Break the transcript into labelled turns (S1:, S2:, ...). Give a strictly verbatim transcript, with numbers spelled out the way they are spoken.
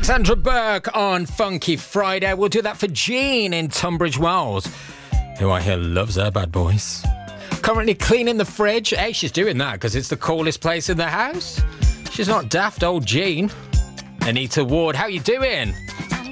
S1: Alexandra Burke on Funky Friday. We'll do that for Jean in Tunbridge Wells, who I hear loves her bad boys. Currently cleaning the fridge. Hey, she's doing that because it's the coolest place in the house. She's not daft, old Jean. Anita Ward, how you doing?